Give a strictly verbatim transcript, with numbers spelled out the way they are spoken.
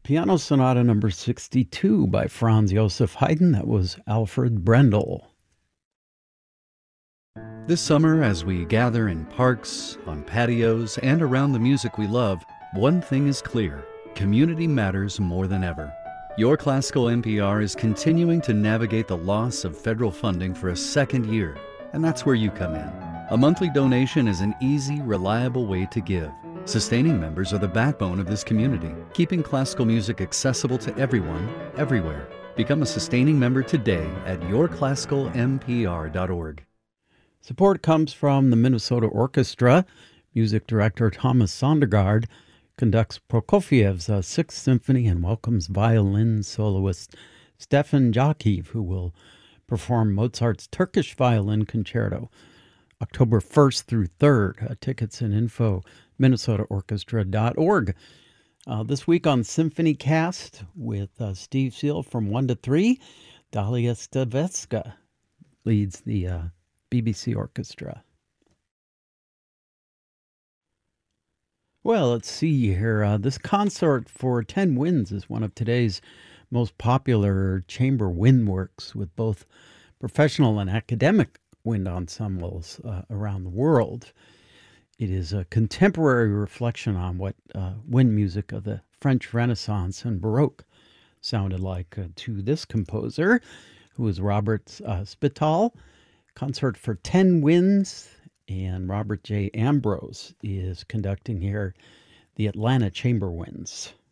Piano Sonata number sixty-two by Franz Joseph Haydn. That was Alfred Brendel. This summer, as we gather in parks, on patios, and around the music we love, one thing is clear: community matters more than ever. Your Classical N P R is continuing to navigate the loss of federal funding for a second year, and that's where you come in. A monthly donation is an easy, reliable way to give. Sustaining members are the backbone of this community, keeping classical music accessible to everyone, everywhere. Become a sustaining member today at your classical n p r dot org. Support comes from the Minnesota Orchestra. Music director Thomas Sondergaard conducts Prokofiev's uh, Sixth Symphony and welcomes violin soloist Stefan Jakiv, who will perform Mozart's Turkish Violin Concerto October first through third. Uh, tickets and info, minnesota orchestra dot org. Uh, this week on Symphony Cast with uh, Steve Seal from one to three, Dalia Stavetska leads the uh, B B C Orchestra. Well, let's see here. Uh, this Consort for Ten Winds is one of today's most popular chamber wind works, with both professional and academic wind ensembles uh, around the world. It is a contemporary reflection on what uh, wind music of the French Renaissance and Baroque sounded like uh, to this composer, who is Robert uh, Spittal. Consort for Ten Winds, and Robert J. Ambrose is conducting here the Atlanta Chamber Winds.